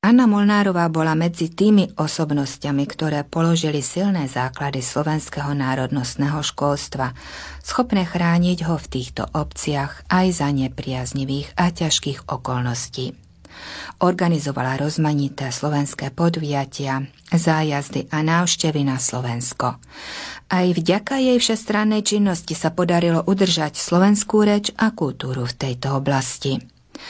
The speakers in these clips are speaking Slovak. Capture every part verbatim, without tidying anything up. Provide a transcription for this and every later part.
Anna Molnárová bola medzi tými osobnosťami, ktoré položili silné základy slovenského národnostného školstva, schopné chrániť ho v týchto obciach aj za nepriaznivých a ťažkých okolností. Organizovala rozmanité slovenské podujatia, zájazdy a návštevy na Slovensko. Aj vďaka jej všestrannej činnosti sa podarilo udržať slovenskú reč a kultúru v tejto oblasti.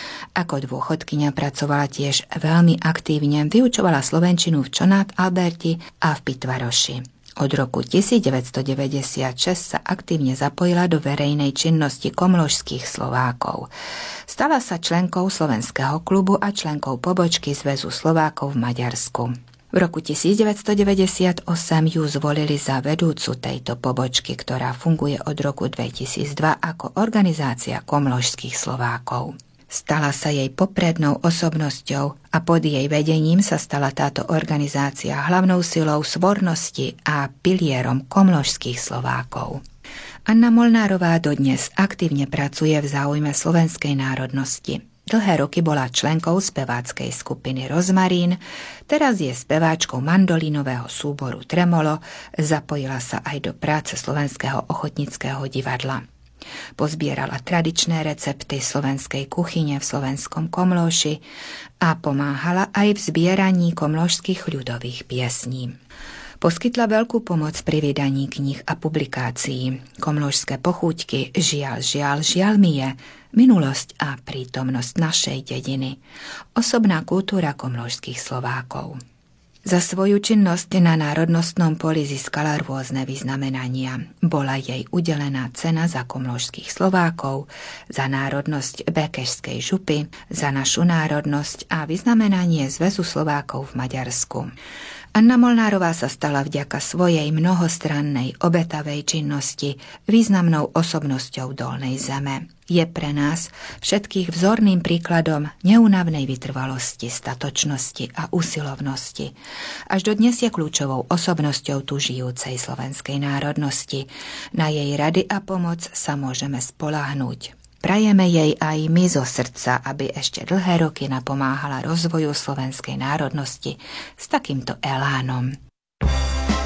Ako dôchodkyňa pracovala tiež veľmi aktívne, vyučovala slovenčinu v Čonát Alberti a v Pitvaroši. Od roku devätnásťstodeväťdesiatšesť sa aktívne zapojila do verejnej činnosti komložských Slovákov. Stala sa členkou Slovenského klubu a členkou pobočky Zväzu Slovákov v Maďarsku. V roku devätnásťstodeväťdesiatosem ju zvolili za vedúcu tejto pobočky, ktorá funguje od roku dvetisícdva ako organizácia komložských Slovákov. Stala sa jej poprednou osobnosťou a pod jej vedením sa stala táto organizácia hlavnou silou svornosti a pilierom komložských Slovákov. Anna Molnárová dodnes aktívne pracuje v záujme slovenskej národnosti. Dlhé roky bola členkou speváckej skupiny Rozmarín, teraz je speváčkou mandolínového súboru Tremolo, zapojila sa aj do práce Slovenského ochotníckeho divadla. Pozbierala tradičné recepty slovenskej kuchyne v slovenskom Komlóši a pomáhala aj v zbieraní komlóšskych ľudových piesní. Poskytla veľkú pomoc pri vydaní kníh a publikácií. Komlóšske pochúťky Žiaľ, žiaľ, žiaľ mi je, minulosť a prítomnosť našej dediny. Osobná kultúra komlóšskych Slovákov. Za svoju činnosť na národnostnom poli získala rôzne vyznamenania. Bola jej udelená cena za komlóšskych Slovákov, za národnosť Bekešskej župy, za našu národnosť a vyznamenanie Zväzu Slovákov v Maďarsku. Anna Molnárová sa stala vďaka svojej mnohostrannej obetavej činnosti významnou osobnosťou Dolnej Zeme. Je pre nás všetkých vzorným príkladom neúnavnej vytrvalosti, statočnosti a usilovnosti. Až dodnes je kľúčovou osobnosťou tu žijúcej slovenskej národnosti. Na jej rady a pomoc sa môžeme spoľahnúť. Prajeme jej aj my zo srdca, aby ešte dlhé roky napomáhala rozvoju slovenskej národnosti s takýmto elánom.